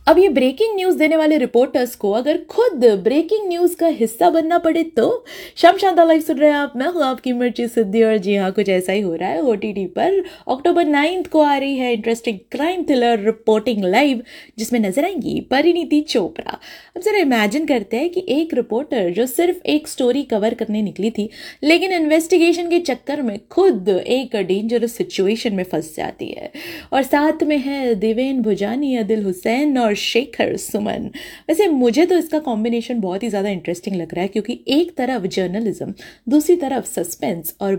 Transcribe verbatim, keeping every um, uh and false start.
अब ये breaking news देने वाले रिपोर्टर्स को अगर खुद ब्रेकिंग न्यूज का हिस्सा बनना पड़े तो। शाम शांता लाइव सुन रहे हैं आप, मैं हूँ आपकी मिर्ची सिद्धि और जी हाँ, कुछ ऐसा ही हो रहा है। ओटीटी पर अक्टूबर नाइन्थ को आ रही है interesting crime thriller reporting live, जिसमें नजर आएंगी परिणीति चोपड़ा। अब जरा इमेजिन करते हैं कि एक रिपोर्टर जो सिर्फ एक स्टोरी कवर करने निकली थी, लेकिन इन्वेस्टिगेशन के चक्कर में खुद एक डेंजरस सिचुएशन में फंस जाती है। और साथ में है देवेन भुजानी, आदिल हुसैन और शेखर सुमन। वैसे मुझे तो इसका कॉम्बिनेशन बहुत ही ज़्यादा इंटरेस्टिंग लग रहा है, क्योंकि एक तरफ जर्नलिज्म, दूसरी तरफ सस्पेंस और